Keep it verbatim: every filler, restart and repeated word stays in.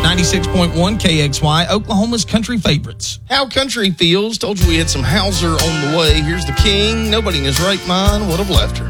ninety-six point one K X Y, Oklahoma's country favorites. How country feels. Told you we had some Hauser on the way. Here's the king. Nobody in his right mind would have left her.